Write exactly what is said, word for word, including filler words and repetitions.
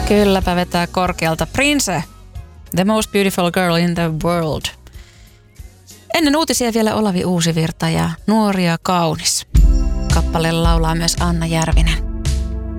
Kylläpä vetää korkealta. Prince, the most beautiful girl in the world. Ennen uutisia vielä Olavi Uusivirta ja Nuori ja kaunis. Kappaleella laulaa myös Anna Järvinen.